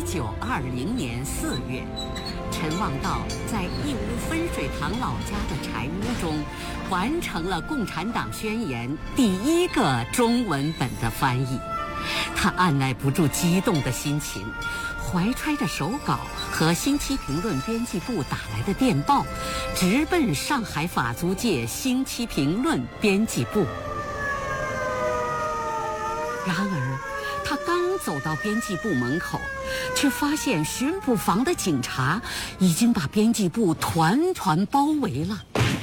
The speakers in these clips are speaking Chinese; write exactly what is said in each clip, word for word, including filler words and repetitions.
九二零年四月，陈望道在义乌分水塘老家的柴屋中，完成了《共产党宣言》第一个中文本的翻译。他按耐不住激动的心情，怀揣着手稿和《星期评论》编辑部打来的电报，直奔上海法租界《星期评论》编辑部。然而，他刚走到编辑部门口，却发现巡捕房的警察已经把编辑部团团包围了。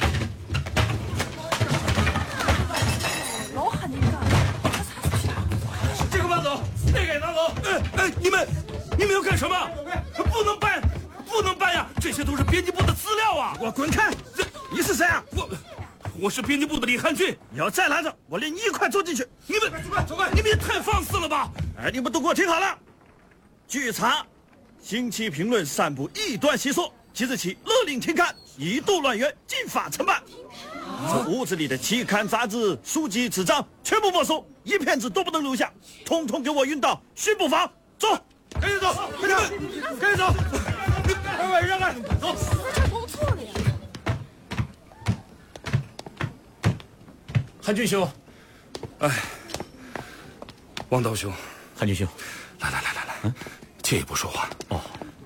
老喊你干嘛？他啥事情啊？ 这个搬走，那个也拿走。哎哎，你们，你们要干什么？不能搬，不能搬呀！这些都是编辑部的资料啊！ 我滚开！ 这你是谁啊？ 我。我是编辑部的李汉俊， 你要再拦着，我连你一块捉进去！ 你们走开，走开！你们也太放肆了吧！ 哎，你们都给我听好了！据查，《星期评论》散布异端邪说，即日起勒令停刊，以杜乱源，禁法承办。这屋子里的期刊、杂志、书籍、纸张全部没收，一片子都不能留下，统统给我运到巡捕房。走， 赶紧走，赶紧，赶紧走！你让开，让开，走！ 这弄错了呀！ 汉俊兄，哎，王道兄， 汉俊兄， 来来来来来，嗯，借一步说话。 哦，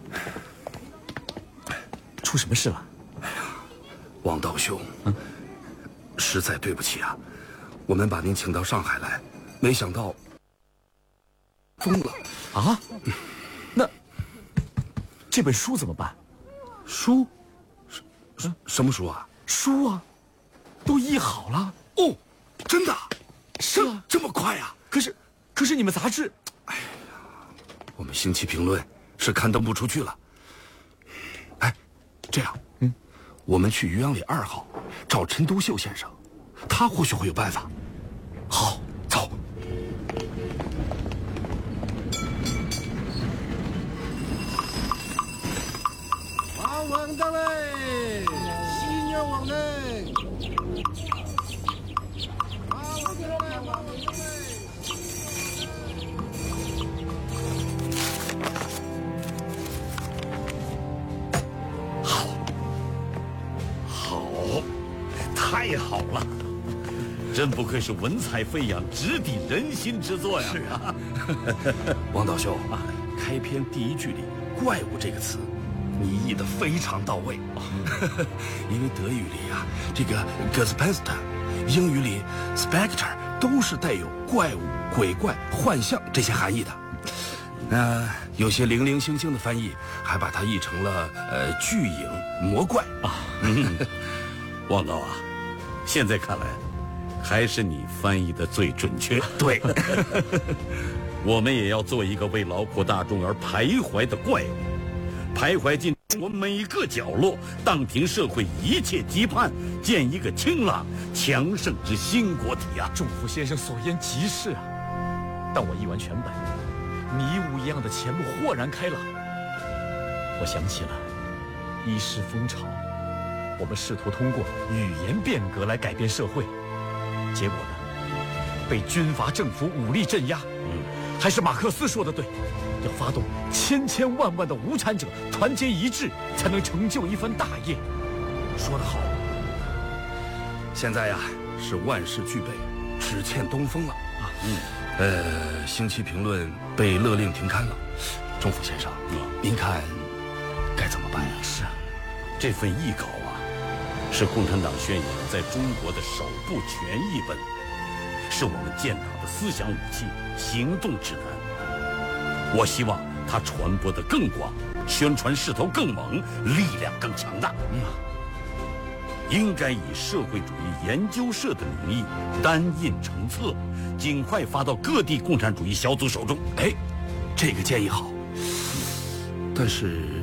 出什么事了？ 哎呀，王道兄，嗯，实在对不起啊，我们把您请到上海来，没想到疯了啊！那这本书怎么办？ 书？什什么书啊？ 书啊，都译好了。 哦。真的？ 是啊， 这么快啊？ 可是，可是你们杂志， 哎呀，我们《星期评论》是刊登不出去了。哎，这样，嗯，我们去余杨里二号找陈独秀先生，他或许会有办法。好，走。 王王的嘞，新娘王嘞。 太好了，真不愧是文采飞扬、直抵人心之作呀！ 是啊，王道兄啊，开篇第一句里“怪物”这个词，你译得非常到位。因为德语里啊，这个 Gespenster， 英语里 Spectre 都是带有怪物、鬼怪、幻象这些含义的。那、呃、有些零零星星的翻译还把它译成了呃巨影、魔怪啊。 嗯，王道啊。现在看来，还是你翻译的最准确。 对， 我们也要做一个为劳苦大众而徘徊的怪物，徘徊进中国每个角落，荡平社会一切羁绊，建一个清朗强盛之新国体啊！ 祝福先生所言极是啊，但我译完全本，迷雾一样的前路豁然开朗。我想起了一世风潮。我们试图通过语言变革来改变社会，结果呢，被军阀政府武力镇压。嗯，还是马克思说的对，要发动千千万万的无产者团结一致，才能成就一番大业。 说得好，现在呀是万事俱备，只欠东风了啊。嗯，呃，《星期评论》被勒令停刊了，钟府先生，嗯、您看该怎么办呀？ 是啊，这份译稿啊。是《共产党宣言》在中国的首部全译本，是我们建党的思想武器、行动指南。我希望它传播得更广，宣传势头更猛，力量更强大。嗯，应该以社会主义研究社的名义单印成册，尽快发到各地共产主义小组手中。 哎，这个建议好，但是。